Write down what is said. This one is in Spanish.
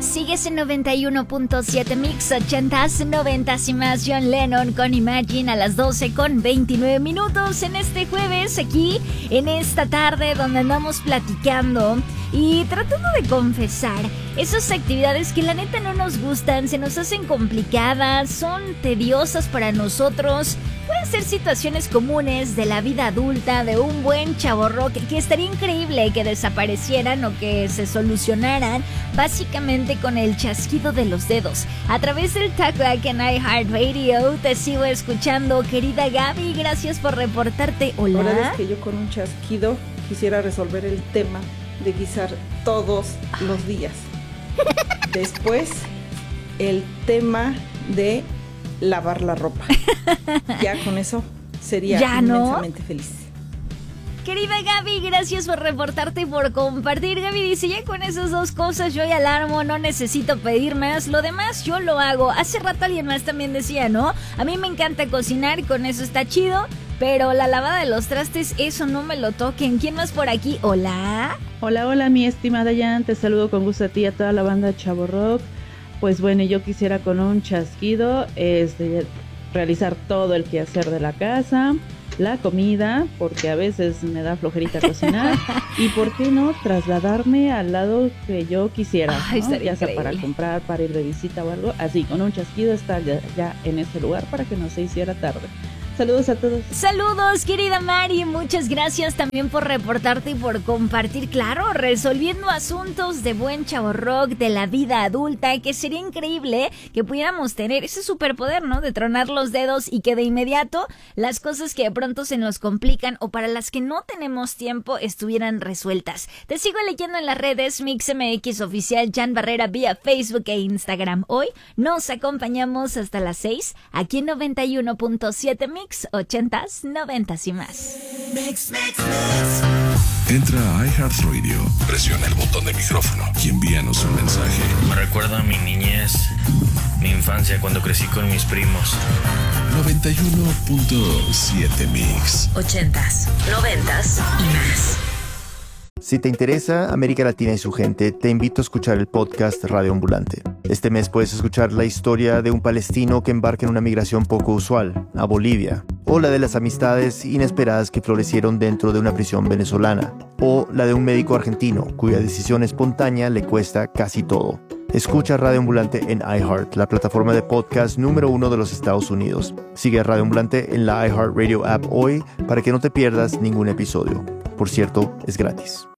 Sigues en 91.7 Mix, 80s, 90s y más. John Lennon con Imagine a las 12:29 en este jueves, aquí en esta tarde donde andamos platicando y tratando de confesar esas actividades que la neta no nos gustan, se nos hacen complicadas, son tediosas para nosotros. Pueden ser situaciones comunes de la vida adulta, de un buen chavorro que estaría increíble que desaparecieran o que se solucionaran básicamente con el chasquido de los dedos. A través del Talkback en iHeartRadio te sigo escuchando, querida Gaby, gracias por reportarte. Hola. La verdad es que yo con un chasquido quisiera resolver el tema de guisar todos los días. Después, el tema de lavar la ropa. Ya con eso sería inmensamente feliz. Querida Gaby, gracias por reportarte y por compartir. Gaby dice, ya con esas dos cosas yo ya alarmo, no necesito pedir más. Lo demás yo lo hago. Hace rato alguien más también decía, ¿no? A mí me encanta cocinar, con eso está chido. Pero la lavada de los trastes, eso no me lo toquen. ¿Quién más por aquí? Hola. Hola, mi estimada Jan. Te saludo con gusto a ti y a toda la banda Chavo Rock. Pues bueno, yo quisiera con un chasquido realizar todo el quehacer de la casa, la comida, porque a veces me da flojerita cocinar, y por qué no trasladarme al lado que yo quisiera, ¿no? Ya sea para comprar, para ir de visita o algo, así con un chasquido estar ya en ese lugar para que no se hiciera tarde. Saludos a todos. Saludos, querida Mari. Muchas gracias también por reportarte y por compartir, claro, resolviendo asuntos de buen chavo rock, de la vida adulta, que sería increíble que pudiéramos tener ese superpoder, ¿no? De tronar los dedos y que de inmediato las cosas que de pronto se nos complican o para las que no tenemos tiempo estuvieran resueltas. Te sigo leyendo en las redes, MixMX Oficial, Jan Barrera vía Facebook e Instagram. Hoy nos acompañamos hasta las 6 aquí en 91.7 Mix. 80s, 90s y más. Entra a iHeartRadio, presiona el botón de micrófono y envíanos un mensaje. Me recuerda a mi niñez, mi infancia cuando crecí con mis primos. 91.7 Mix. 80s, 90s y más. Si te interesa América Latina y su gente, te invito a escuchar el podcast Radio Ambulante. Este mes puedes escuchar la historia de un palestino que embarca en una migración poco usual, a Bolivia, o la de las amistades inesperadas que florecieron dentro de una prisión venezolana, o la de un médico argentino cuya decisión espontánea le cuesta casi todo. Escucha Radio Ambulante en iHeart, la plataforma de podcast número 1 de los Estados Unidos. Sigue a Radio Ambulante en la iHeartRadio app hoy para que no te pierdas ningún episodio. Por cierto, es gratis.